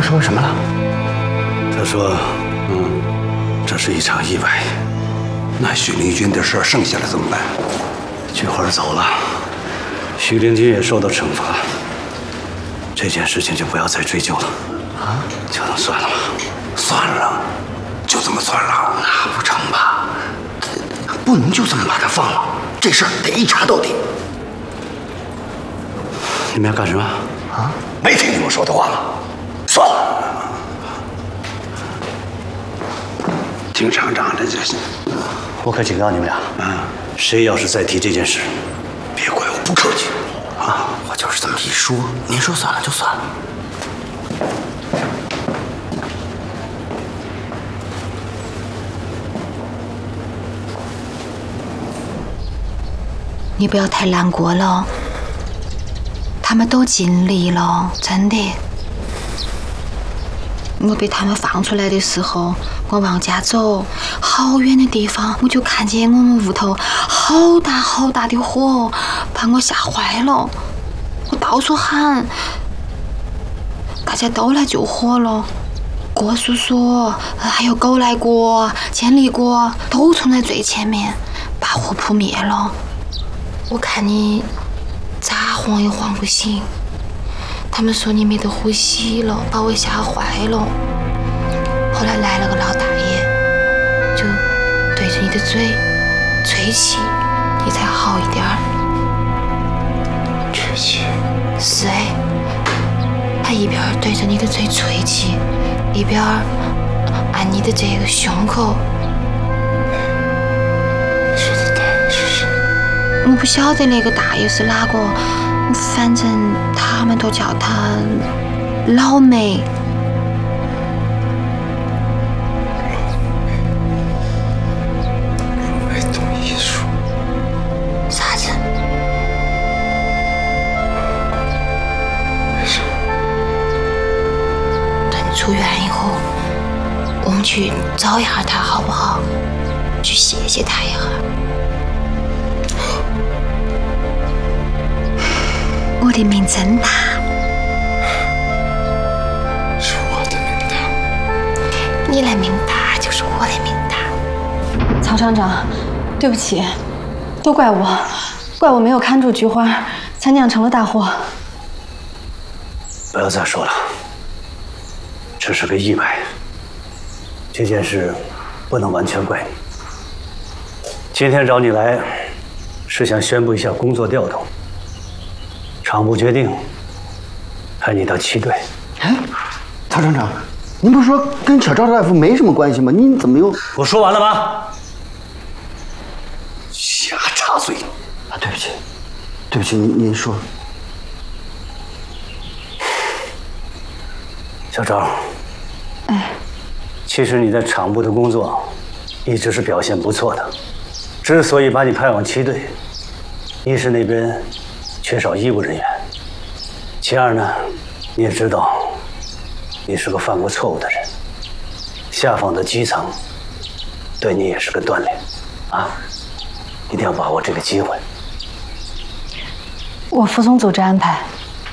说什么了？ 他说，这是一场意外。那许灵君的事剩下的怎么办？菊花走了，许灵君也受到惩罚，这件事情就不要再追究了。啊，就能算了吧？ 算了，就这么算了？那不成吧？不能就这么把他放了，这事儿得一查到底。 你们要干什么？ 啊？没听你们说的话吗？算了。听厂长的，这是。 我可警告你们俩，谁要是再提这件事， 别怪我不客气。啊，我就是这么一说，您说算了就算了。 你不要太难过了，他们都尽力了，真的。我被他们放出来的时候，我往家走，好远的地方，我就看见我们屋头好大好大的火，把我吓坏了。我到处喊，大家都来救火了。郭叔叔还有狗来国、千里国都冲在最前面，把火扑灭了。我看你咋晃也晃不醒，他们说你没得呼吸了，把我吓坏了。后来来了个老大爷，就对着你的嘴吹气，你才好一点儿。 吹气？ 是哎，他一边对着你的嘴吹气，一边按你的这个胸口。 说的大爷是谁？ 我不晓得那个大爷是哪个，反正他们都叫他老梅。 老梅懂艺术？ 啥子？ 没事。 等你出院以后，我们去找一下他好不好？去谢谢他一下。我的命真大， 是我的命大。 你的命大就是我的命大。 曹厂长，对不起，都怪我，怪我没有看住菊花，才酿成了大祸。 不要再说了，这是个意外，这件事不能完全怪你。今天找你来，是想宣布一下工作调动。厂部决定派你到7队。 哎，曹厂长，您不是说跟小赵大夫没什么关系吗？您怎么又…… 我说完了吗？瞎插嘴！ 啊，对不起，对不起，您说。 小赵，其实你在厂部的工作一直是表现不错的。之所以把你派往7队，一是那边缺少医务人员，其二呢，你也知道，你是个犯过错误的人，下放到基层，对你也是个锻炼，啊，一定要把握这个机会。 我服从组织安排。